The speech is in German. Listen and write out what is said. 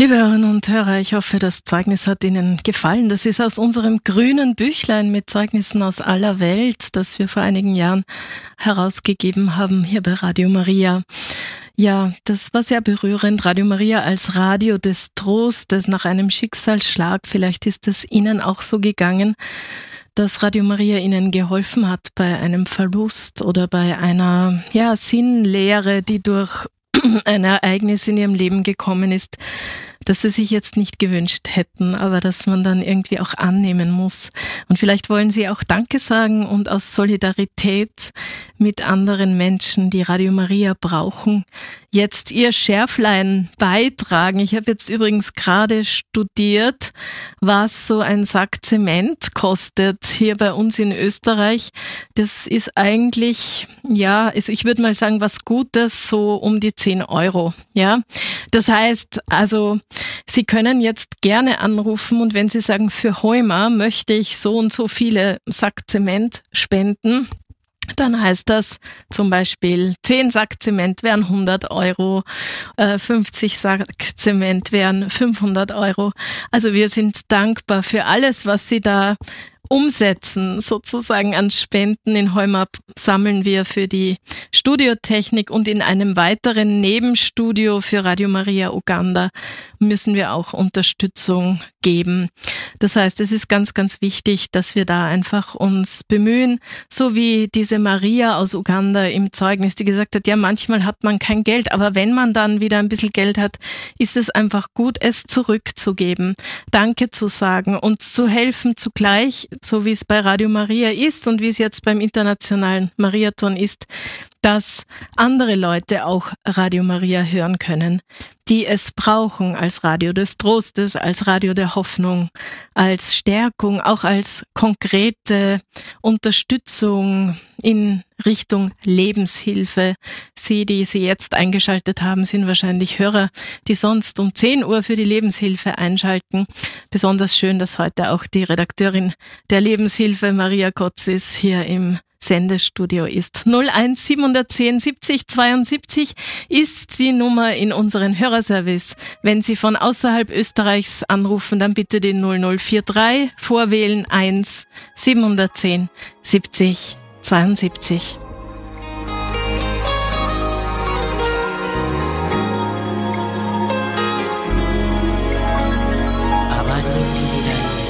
Liebe Hörerinnen und Hörer, ich hoffe, das Zeugnis hat Ihnen gefallen. Das ist aus unserem grünen Büchlein mit Zeugnissen aus aller Welt, das wir vor einigen Jahren herausgegeben haben hier bei Radio Maria. Ja, das war sehr berührend. Radio Maria als Radio des Trostes nach einem Schicksalsschlag. Vielleicht ist es Ihnen auch so gegangen, dass Radio Maria Ihnen geholfen hat bei einem Verlust oder bei einer Sinnlehre, die durch ein Ereignis in Ihrem Leben gekommen ist, das Sie sich jetzt nicht gewünscht hätten, aber dass man dann irgendwie auch annehmen muss. Und vielleicht wollen Sie auch Danke sagen und aus Solidarität mit anderen Menschen, die Radio Maria brauchen, jetzt Ihr Schärflein beitragen. Ich habe jetzt übrigens gerade studiert, was so ein Sack Zement kostet hier bei uns in Österreich. Das ist eigentlich, ich würde mal sagen, was Gutes, so um die 10 Euro. Ja, das heißt, also Sie können jetzt gerne anrufen und wenn Sie sagen, für Heuma möchte ich so und so viele Sack Zement spenden, dann heißt das zum Beispiel 10 Sack Zement wären 100 Euro, 50 Sack Zement wären 500 Euro. Also wir sind dankbar für alles, was Sie da umsetzen, sozusagen an Spenden. In Heuma sammeln wir für die Studiotechnik und in einem weiteren Nebenstudio für Radio Maria Uganda müssen wir auch Unterstützung geben. Das heißt, es ist ganz, ganz wichtig, dass wir da einfach uns bemühen, so wie diese Maria aus Uganda im Zeugnis, die gesagt hat, ja, manchmal hat man kein Geld, aber wenn man dann wieder ein bisschen Geld hat, ist es einfach gut, es zurückzugeben, Danke zu sagen und zu helfen zugleich, so wie es bei Radio Maria ist und wie es jetzt beim Internationalen Mariathon ist, dass andere Leute auch Radio Maria hören können, die es brauchen als Radio des Trostes, als Radio der Hoffnung, als Stärkung, auch als konkrete Unterstützung in Richtung Lebenshilfe. Sie, die Sie jetzt eingeschaltet haben, sind wahrscheinlich Hörer, die sonst um 10 Uhr für die Lebenshilfe einschalten. Besonders schön, dass heute auch die Redakteurin der Lebenshilfe, Maria Kotzis, hier im Sendestudio ist. 01 710 70 72 ist die Nummer in unseren Hörerservice. Wenn Sie von außerhalb Österreichs anrufen, dann bitte den 0043 vorwählen 1 710 70 72.